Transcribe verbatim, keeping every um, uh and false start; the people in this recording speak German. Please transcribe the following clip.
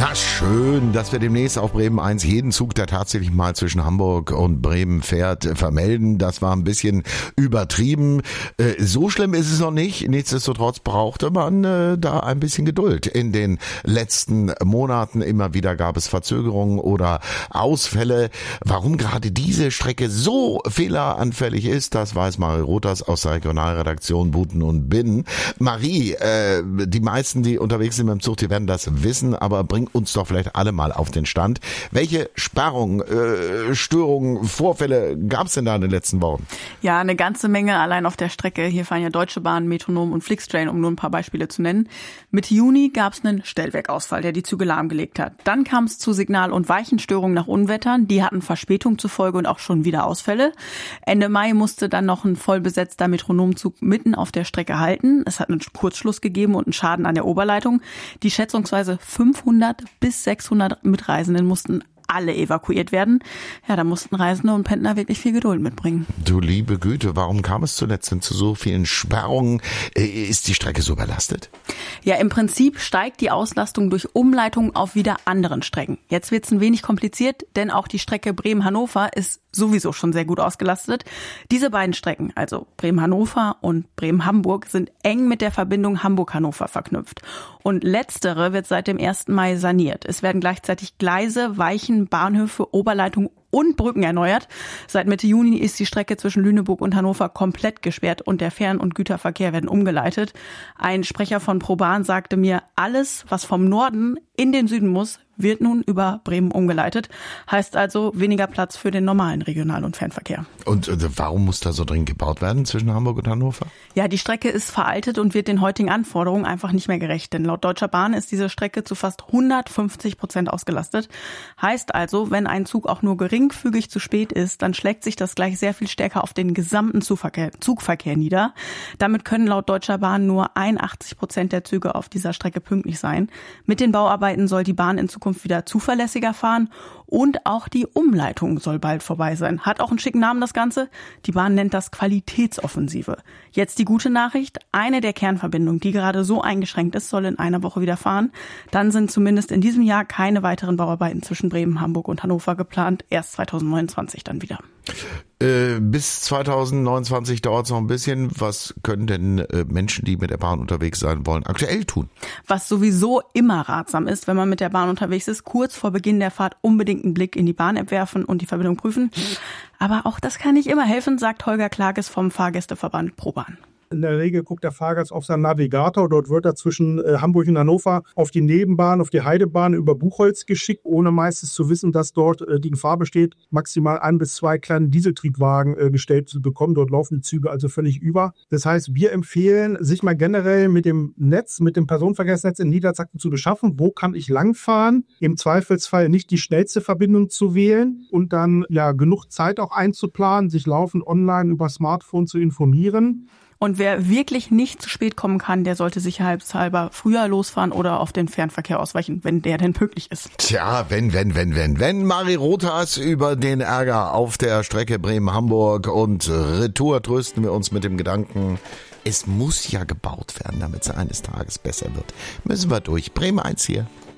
Na schön, dass wir demnächst auf Bremen eins jeden Zug, der tatsächlich mal zwischen Hamburg und Bremen fährt, vermelden. Das war ein bisschen übertrieben. So schlimm ist es noch nicht. Nichtsdestotrotz brauchte man da ein bisschen Geduld. In den letzten Monaten immer wieder gab es Verzögerungen oder Ausfälle. Warum gerade diese Strecke so fehleranfällig ist, das weiß Marie Rothers aus der Regionalredaktion Buten und Binnen. Marie, äh, die meisten, die unterwegs sind mit dem Zug, die werden das wissen, aber bring uns doch vielleicht alle mal auf den Stand. Welche Sperrungen, äh, Störungen, Vorfälle gab es denn da in den letzten Wochen? Ja, eine ganze Menge allein auf der Strecke. Hier fahren ja Deutsche Bahn, Metronom und Flixtrain, um nur ein paar Beispiele zu nennen. Mitte Juni gab es einen Stellwerkausfall, der die Züge lahmgelegt hat. Dann kam es zu Signal- und Weichenstörungen nach Unwettern. Die hatten Verspätung zur Folge und auch schon wieder Ausfälle. Ende Mai musste dann noch ein vollbesetzter Metronomzug mitten auf der Strecke halten. Es hat einen Kurzschluss gegeben und einen Schaden an der Oberleitung. Die schätzungsweise fünfhundert bis sechshundert Mitreisenden mussten alle evakuiert werden. Ja, da mussten Reisende und Pendler wirklich viel Geduld mitbringen. Du liebe Güte, warum kam es zuletzt denn zu so vielen Sperrungen? Ist die Strecke so überlastet? Ja, im Prinzip steigt die Auslastung durch Umleitung auf wieder anderen Strecken. Jetzt wird's ein wenig kompliziert, denn auch die Strecke Bremen-Hannover ist sowieso schon sehr gut ausgelastet. Diese beiden Strecken, also Bremen-Hannover und Bremen-Hamburg, sind eng mit der Verbindung Hamburg-Hannover verknüpft. Und letztere wird seit dem ersten Mai saniert. Es werden gleichzeitig Gleise, Weichen, Bahnhöfe, Oberleitungen und Brücken erneuert. Seit Mitte Juni ist die Strecke zwischen Lüneburg und Hannover komplett gesperrt und der Fern- und Güterverkehr werden umgeleitet. Ein Sprecher von ProBahn sagte mir, alles, was vom Norden in den Süden muss, wird nun über Bremen umgeleitet. Heißt also weniger Platz für den normalen Regional- und Fernverkehr. Und äh, warum muss da so dringend gebaut werden zwischen Hamburg und Hannover? Ja, die Strecke ist veraltet und wird den heutigen Anforderungen einfach nicht mehr gerecht. Denn laut Deutscher Bahn ist diese Strecke zu fast hundertfünfzig Prozent ausgelastet. Heißt also, wenn ein Zug auch nur geringfügig zu spät ist, dann schlägt sich das gleich sehr viel stärker auf den gesamten Zugverkehr, Zugverkehr nieder. Damit können laut Deutscher Bahn nur einundachtzig Prozent der Züge auf dieser Strecke pünktlich sein. Mit den Bauarbeiten soll die Bahn in Zukunft wieder zuverlässiger fahren und auch die Umleitung soll bald vorbei sein. Hat auch einen schicken Namen das Ganze. Die Bahn nennt das Qualitätsoffensive. Jetzt die gute Nachricht. Eine der Kernverbindungen, die gerade so eingeschränkt ist, soll in einer Woche wieder fahren. Dann sind zumindest in diesem Jahr keine weiteren Bauarbeiten zwischen Bremen, Hamburg und Hannover geplant. Erst zwanzig neunundzwanzig dann wieder. Äh, bis zwanzig neunundzwanzig dauert es noch ein bisschen. Was können denn äh, Menschen, die mit der Bahn unterwegs sein wollen, aktuell tun? Was sowieso immer ratsam ist, wenn man mit der Bahn unterwegs ist, kurz vor Beginn der Fahrt unbedingt einen Blick in die Bahn-App werfen und die Verbindung prüfen. Aber auch das kann nicht immer helfen, sagt Holger Klages vom Fahrgästeverband ProBahn. In der Regel guckt der Fahrgast auf seinen Navigator. Dort wird er zwischen äh, Hamburg und Hannover auf die Nebenbahn, auf die Heidebahn über Buchholz geschickt, ohne meistens zu wissen, dass dort äh, die Gefahr besteht, maximal ein bis zwei kleine Dieseltriebwagen äh, gestellt zu bekommen. Dort laufen die Züge also völlig über. Das heißt, wir empfehlen, sich mal generell mit dem Netz, mit dem Personenverkehrsnetz in Niedersachsen zu beschaffen. Wo kann ich langfahren? Im Zweifelsfall nicht die schnellste Verbindung zu wählen und dann ja genug Zeit auch einzuplanen, sich laufend online über Smartphone zu informieren. Und wer wirklich nicht zu spät kommen kann, der sollte sicherheitshalber früher losfahren oder auf den Fernverkehr ausweichen, wenn der denn möglich ist. Tja, wenn, wenn, wenn, wenn, wenn. Marie Rothers über den Ärger auf der Strecke Bremen-Hamburg und Retour trösten wir uns mit dem Gedanken, es muss ja gebaut werden, damit es eines Tages besser wird. Müssen wir durch. Bremen eins hier.